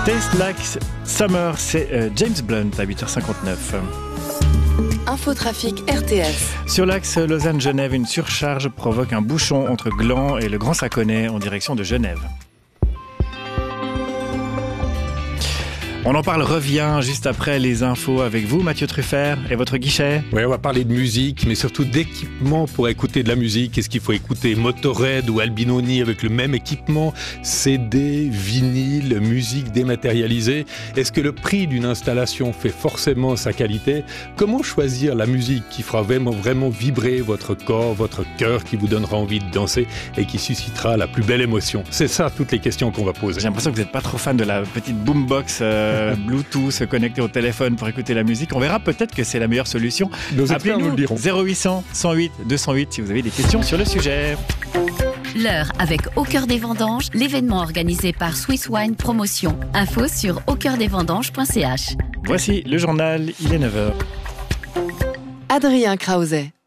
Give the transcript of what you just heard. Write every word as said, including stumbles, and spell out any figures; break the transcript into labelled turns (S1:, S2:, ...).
S1: Taste Like Summer, c'est euh, James Blunt à huit heures cinquante-neuf.
S2: Infotrafic R T S.
S1: Sur l'axe Lausanne-Genève, une surcharge provoque un bouchon entre Gland et le Grand Saconnet en direction de Genève. On en parle, revient juste après les infos avec vous, Mathieu Truffert, et votre guichet.
S3: Oui, on va parler de musique, mais surtout d'équipement pour écouter de la musique. Est-ce qu'il faut écouter Motorhead ou Albinoni avec le même équipement? C D, vinyle, musique dématérialisée. Est-ce que le prix d'une installation fait forcément sa qualité? Comment choisir la musique qui fera vraiment, vraiment vibrer votre corps, votre cœur, qui vous donnera envie de danser et qui suscitera la plus belle émotion? C'est ça, toutes les questions qu'on va poser.
S1: J'ai l'impression que vous n'êtes pas trop fan de la petite boombox euh... Bluetooth connecté au téléphone pour écouter la musique. On verra, peut-être que c'est la meilleure solution.
S3: Nos experts nous le diront.
S1: zéro huit cent, cent huit, deux cent huit si vous avez des questions sur le sujet.
S4: L'heure avec Au Cœur des Vendanges, l'événement organisé par Swiss Wine Promotion. Info sur au cœur des vendanges point c h.
S1: Voici le journal, il est neuf heures.
S2: Adrien Krause.